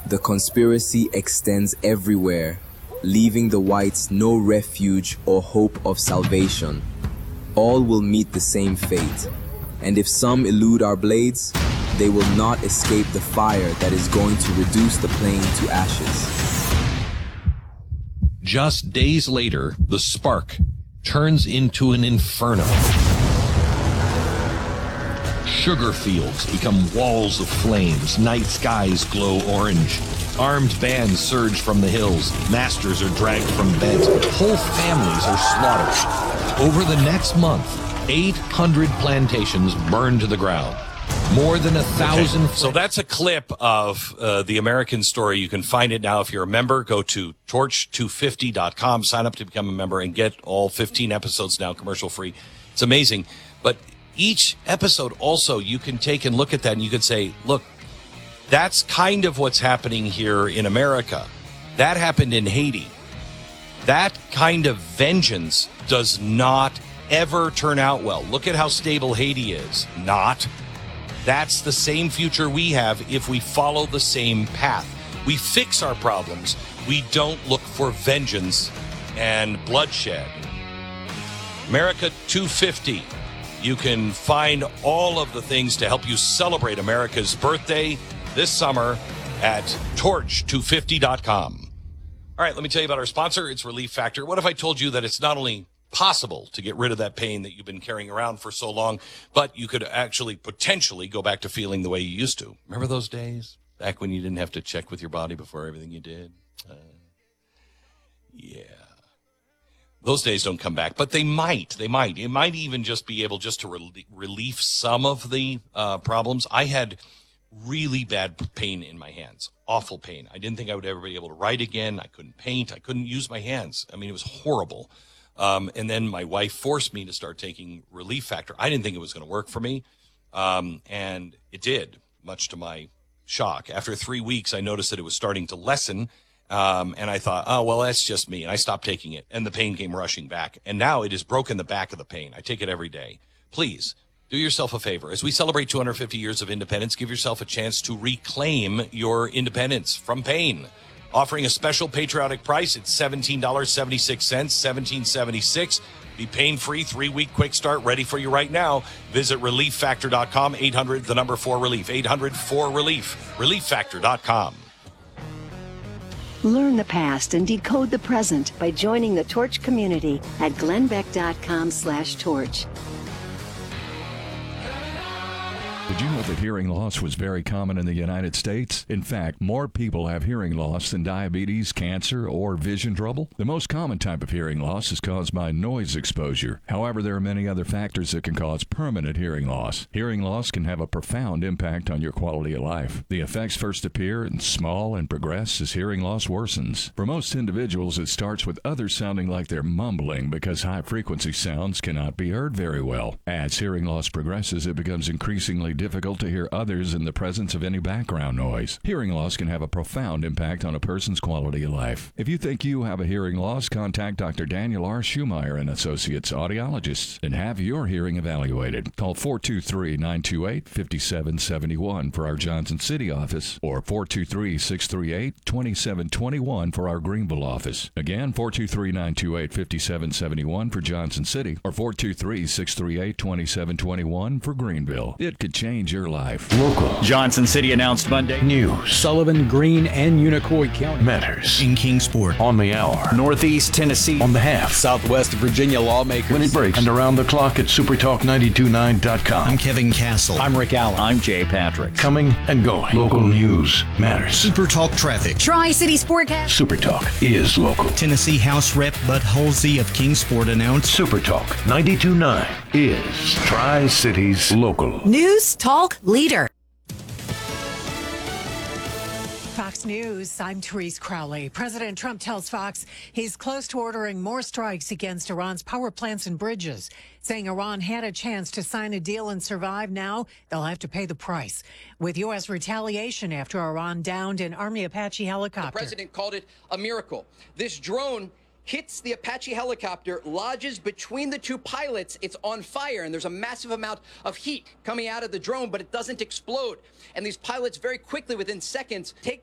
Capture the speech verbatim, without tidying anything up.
The conspiracy extends everywhere, leaving the whites no refuge or hope of salvation. All will meet the same fate, and if some elude our blades, they will not escape the fire that is going to reduce the plane to ashes. Just days later, the spark turns into an inferno. Sugar fields become walls of flames. Night skies glow orange. Armed bands surge from the hills. Masters are dragged from beds. Whole families are slaughtered. Over the next month, eight hundred plantations burned to the ground. More than a thousand. Okay. So that's a clip of uh, the American story. You can find it now if you're a member. Go to torch two fifty dot com, sign up to become a member, and get all fifteen episodes now commercial free. It's amazing. But each episode also, you can take and look at that and you could say, look, that's kind of what's happening here in America. That happened in Haiti. That kind of vengeance does not ever turn out well. Look at how stable Haiti is. Not. That's the same future we have if we follow the same path. We fix our problems. We don't look for vengeance and bloodshed. America two fifty. You can find all of the things to help you celebrate America's birthday this summer at torch two fifty dot com. All right, let me tell you about our sponsor. It's Relief Factor. What if I told you that it's not only possible to get rid of that pain that you've been carrying around for so long, but you could actually potentially go back to feeling the way you used to? Remember those days? Back when you didn't have to check with your body before everything you did? Uh, yeah. Those days don't come back, but they might. They might. It might even just be able just to re- relieve some of the uh, problems. I had really bad pain in my hands, awful pain. I didn't think I would ever be able to write again. I couldn't paint. I couldn't use my hands. I mean, it was horrible. Um, and then my wife forced me to start taking Relief Factor. I didn't think it was going to work for me, um, and it did, much to my shock. After three weeks, I noticed that it was starting to lessen. Um, and I thought, oh, well, that's just me. And I stopped taking it, and the pain came rushing back. And now it has broken the back of the pain. I take it every day. Please do yourself a favor. As we celebrate two hundred fifty years of independence, give yourself a chance to reclaim your independence from pain. Offering a special patriotic price, it's seventeen dollars and seventy-six cents, seventeen dollars and seventy-six cents. Be pain-free, three-week quick start, ready for you right now. Visit relief factor dot com, eight hundred, the number four relief, eight hundred four relief, relief factor dot com. Learn the past and decode the present by joining the Torch community at glenbeck.com slash torch. Did you know that hearing loss was very common in the United States? In fact, more people have hearing loss than diabetes, cancer, or vision trouble. The most common type of hearing loss is caused by noise exposure. However, there are many other factors that can cause permanent hearing loss. Hearing loss can have a profound impact on your quality of life. The effects first appear in small and progress as hearing loss worsens. For most individuals, it starts with others sounding like they're mumbling because high-frequency sounds cannot be heard very well. As hearing loss progresses, it becomes increasingly difficult to hear others in the presence of any background noise. Hearing loss can have a profound impact on a person's quality of life. If you think you have a hearing loss, contact Doctor Daniel R. Schumeyer and Associates Audiologists and have your hearing evaluated. Call four two three, nine two eight, five seven seven one for our Johnson City office or four two three, six three eight, two seven two one for our Greenville office. Again, four two three, nine two eight, five seven seven one for Johnson City or four two three, six three eight, two seven two one for Greenville. It could change your life. Local. Johnson City announced Monday. News. Sullivan, Greene, and Unicoi County. Matters. In Kingsport. On the hour. Northeast Tennessee. On the half. Southwest Virginia lawmakers. When it breaks. And around the clock at super talk nine two nine dot com. I'm Kevin Castle. I'm Rick Allen. I'm Jay Patrick. Coming and going. Local news matters. Super Talk Traffic. Tri-City Sportcast. Super Talk is local. Tennessee House Rep Bud Halsey of Kingsport announced Super Talk ninety-two point nine is Tri-Cities local. News Talk Leader. Fox News, I'm Therese Crowley. President Trump tells Fox he's close to ordering more strikes against Iran's power plants and bridges, saying Iran had a chance to sign a deal and survive. Now they'll have to pay the price with U S retaliation after Iran downed an Army Apache helicopter. The president called it a miracle. This drone hits the Apache helicopter, lodges between the two pilots. It's on fire, and there's a massive amount of heat coming out of the drone, but it doesn't explode. And these pilots very quickly, within seconds, take